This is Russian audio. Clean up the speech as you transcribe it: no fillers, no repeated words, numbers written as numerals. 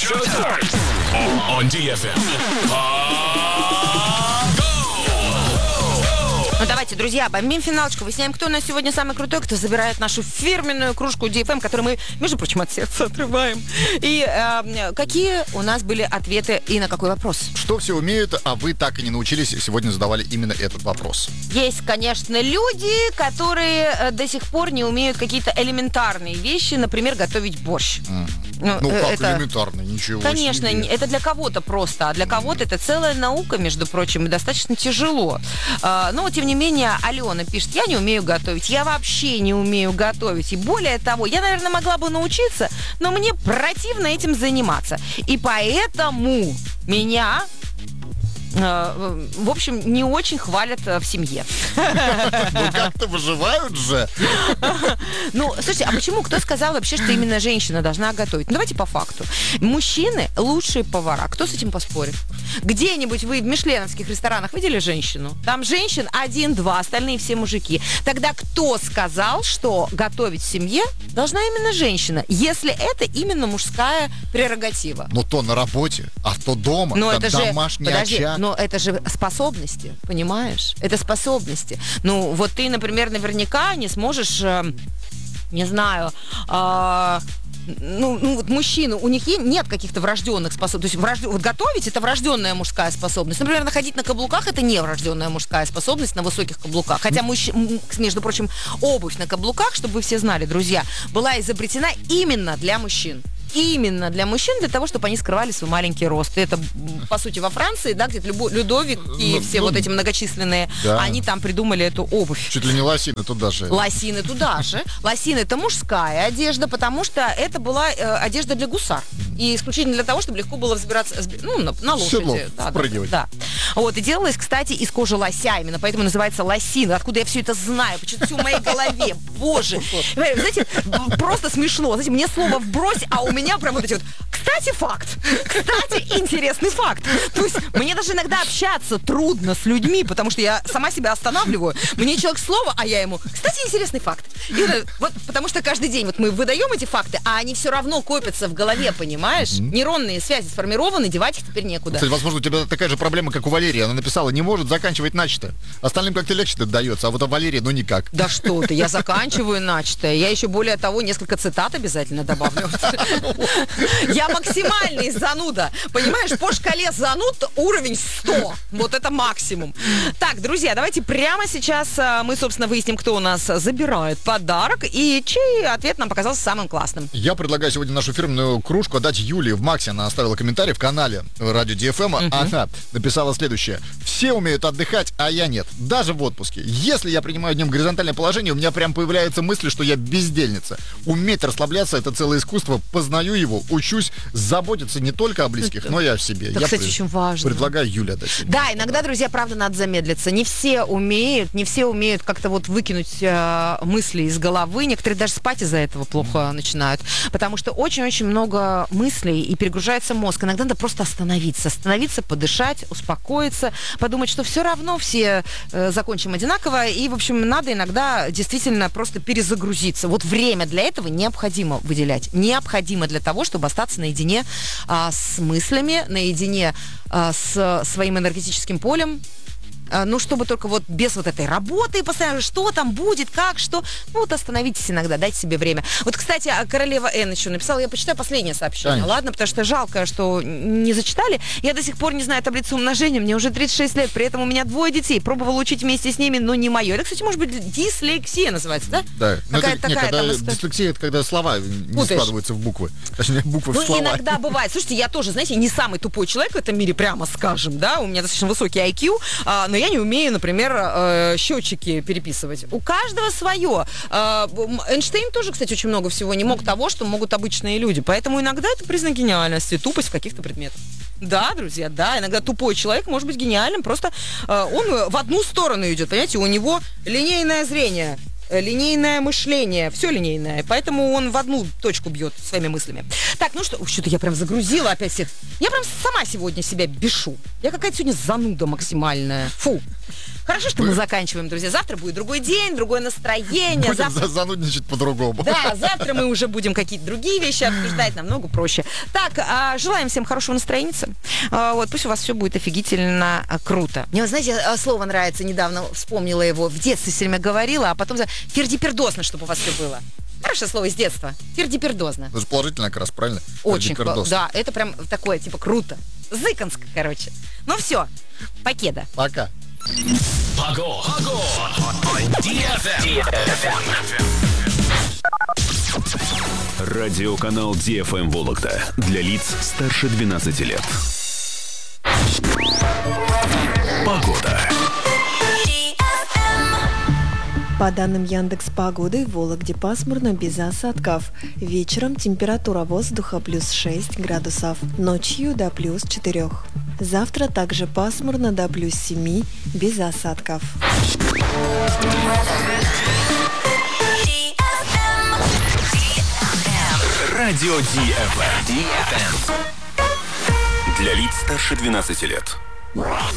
Showtime on DFM. Ну давайте, друзья, бомбим финалочку. Выясняем, кто у нас сегодня самый крутой, кто забирает нашу фирменную кружку DFM, которую мы, между прочим, от сердца отрываем. И какие у нас были ответы и на какой вопрос? Что все умеют, а вы так и не научились, и сегодня задавали именно этот вопрос. Есть, конечно, люди, которые до сих пор не умеют какие-то элементарные вещи, например, готовить борщ. Ну, как элементарно, ничего конечно, себе. Это для кого-то просто, а для кого-то это целая наука, между прочим, и достаточно тяжело. Но, вот, тем не менее, Алена пишет, я не умею готовить, я вообще не умею готовить. И более того, я, наверное, могла бы научиться, но мне противно этим заниматься. И поэтому меня... в общем, не очень хвалят в семье. Ну, как-то выживают же. Ну, слушайте, а почему? Кто сказал вообще, что именно женщина должна готовить? Ну, давайте по факту. Мужчины лучшие повара. Кто с этим поспорит? Где-нибудь вы в мишленовских ресторанах видели женщину? Там женщин 1-2, остальные все мужики. Тогда кто сказал, что готовить в семье должна именно женщина, если это именно мужская прерогатива? Ну, то на работе, а то дома. Но там это же, домашний подожди, очаг. но это же способности, понимаешь? Это способности. Ну, вот ты, например, наверняка не сможешь, не знаю, вот мужчины, у них нет каких-то врожденных способностей. То есть вот готовить — это врожденная мужская способность. Например, находить на каблуках — это не врожденная мужская способность на высоких каблуках. Хотя, между прочим, обувь на каблуках, чтобы вы все знали, друзья, была изобретена именно для мужчин. Именно для мужчин, для того, чтобы они скрывали свой маленький рост. И это, по сути, во Франции, да, где-то Людовик и все вот эти многочисленные, да. Они там придумали эту обувь. Чуть ли не лосины туда же. Лосины туда же. Лосины — это мужская одежда, потому что это была одежда для гусар. И исключительно для того, чтобы легко было взбираться на лошади. Седло, да, впрыгивать. Да. Вот, и делалось, кстати, из кожи лося. Именно поэтому называется лосина. Откуда я все это знаю? Почему-то все в моей голове. Боже. Знаете, просто смешно. Знаете, мне слово вбрось, а у меня прям вот эти вот... Кстати, факт. Кстати, интересный факт. То есть мне даже иногда общаться трудно с людьми, потому что я сама себя останавливаю. Мне человек слово, а я ему... Кстати, интересный факт. И вот, потому что каждый день вот мы выдаем эти факты, а они все равно копятся в голове, понимаешь? Нейронные связи сформированы, девать их теперь некуда. Кстати, возможно, у тебя такая же проблема, как у Валерии. Она написала, не может заканчивать начатое. Остальным как-то легче это дается, а вот у Валерии, ну никак. Да что ты, я заканчиваю начатое. Я еще, более того, несколько цитат обязательно добавлю. Я максимальный зануда. Понимаешь, по шкале зануд уровень 100. Вот это максимум. Так, друзья, давайте прямо сейчас мы, собственно, выясним, кто у нас забирает подарок и чей ответ нам показался самым классным. Я предлагаю сегодня нашу фирменную кружку отдать Юлии в Максе. Она оставила комментарий в канале Радио DFM. Она написала следующее. Все умеют отдыхать, а я нет. Даже в отпуске. Если я принимаю днем горизонтальное положение, у меня прям появляются мысли, что я бездельница. Уметь расслабляться — это целое искусство. Познаю его, учусь заботиться не только о близких, но и о себе. Это, кстати, очень важно. Предлагаю Юле отдать. Да, иногда, друзья, правда, надо замедлиться. Не все умеют как-то вот выкинуть мысли из головы. Некоторые даже спать из-за этого плохо начинают. Потому что очень-очень много мыслей и перегружается мозг. Иногда надо просто остановиться, подышать, успокоиться, подумать, что все равно все закончим одинаково. И, в общем, надо иногда действительно просто перезагрузиться. Вот время для этого необходимо выделять. Необходимо для того, чтобы остаться наедине с мыслями, наедине с своим энергетическим полем. Ну, чтобы только вот без вот этой работы постоянно, что там будет, как, что. Ну, вот остановитесь иногда, дайте себе время. Вот, кстати, королева Н еще написала, я почитаю последнее сообщение, конечно. Ладно, потому что жалко, что не зачитали. Я до сих пор не знаю таблицу умножения, мне уже 36 лет, при этом у меня 2 детей. Пробовала учить вместе с ними, но не мое. Это, кстати, может быть, дислексия называется, да? Да. Какая-то дислексия, это когда слова не складываются в буквы. Точнее, буквы в слова. Ну, иногда бывает. Слушайте, я тоже, знаете, не самый тупой человек в этом мире, прямо скажем, да, у меня достаточно высокий IQ, но я не умею, например, счетчики переписывать. У каждого свое. Эйнштейн тоже, кстати, очень много всего не мог того, что могут обычные люди. Поэтому иногда это признак гениальности, тупость в каких-то предметах. Да, друзья, да, иногда тупой человек может быть гениальным, просто он в одну сторону идет, понимаете, у него линейное зрение. Линейное мышление, все линейное, поэтому он в одну точку бьет своими мыслями. Так, ну что-то я прям загрузила опять всех. Я прям сама сегодня себя бешу. Я какая-то сегодня зануда максимальная. Фу. Хорошо, что мы заканчиваем, друзья. Завтра будет другой день, другое настроение. Будем Завтра... занудничать по-другому. Да, завтра мы уже будем какие-то другие вещи обсуждать, намного проще. Так, желаем всем хорошего настроения. Вот, пусть у вас все будет офигительно круто. Мне, знаете, слово нравится, недавно вспомнила его, в детстве все время говорила, а потом фердипердозно, чтобы у вас все было. Хорошее слово из детства. Фердипердозно. Это же положительно как раз, правильно? Очень, Фердипердоз. да, это прям такое, типа, круто. Зыканск, короче. Ну все, покеда. Пока. Погода. DFM. Радиоканал DFM Вологда для лиц старше 12 лет. Погода. По данным Яндекс.Погоды, в Вологде пасмурно, без осадков. Вечером температура воздуха плюс 6 градусов, ночью до плюс 4. Завтра также пасмурно, до плюс 7, без осадков. Радио DFM. Для лиц старше 12 лет.